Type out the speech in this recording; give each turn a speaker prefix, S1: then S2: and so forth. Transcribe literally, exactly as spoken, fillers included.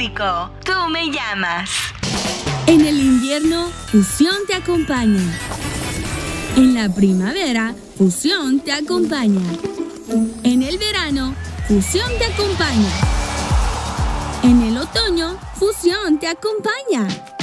S1: México, tú me llamas.
S2: En el invierno, Fusión te acompaña. En la primavera, Fusión te acompaña. En el verano, Fusión te acompaña. En el otoño, Fusión te acompaña.